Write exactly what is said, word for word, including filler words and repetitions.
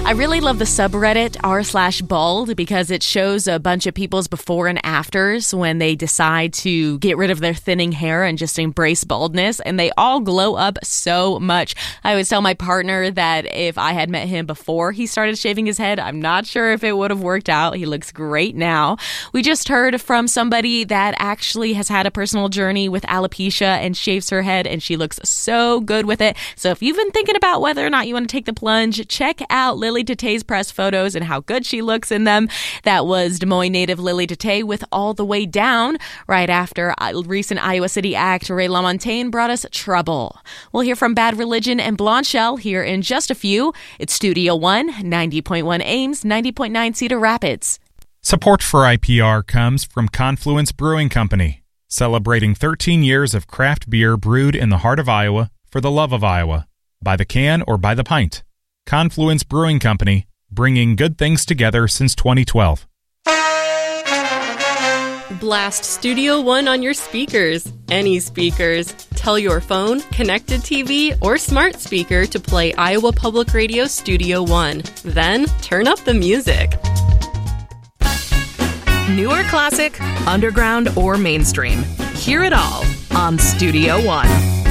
I really love the subreddit r slash bald because it shows a bunch of people's before and afters when they decide to get rid of their thinning hair and just embrace baldness, and they all glow up so much. I always tell my partner that if I had met him before he started shaving his head, I'm not sure if it would have worked out. He looks great now. We just heard from somebody that actually has had a personal journey with alopecia and shaves her head, and she looks so good with it. So if you've been thinking about whether or not you want to take the plunge, check out Lily Tatay's press photos and how good she looks in them. That was Des Moines native Lily Tatay with All the Way Down. Right after a recent Iowa City act, Ray LaMontagne brought us Trouble. We'll hear from Bad Religion and Blondshell here in just a few. It's Studio One, ninety point one Ames, ninety point nine Cedar Rapids. Support for I P R comes from Confluence Brewing Company, celebrating thirteen years of craft beer brewed in the heart of Iowa for the love of Iowa. By the can or by the pint. Confluence Brewing Company, bringing good things together since twenty twelve. Blast Studio One on your speakers. Any speakers. Tell your phone, connected T V, or smart speaker to play Iowa Public Radio Studio One. Then turn up the music. Newer classic, underground, or mainstream. Hear it all on Studio One.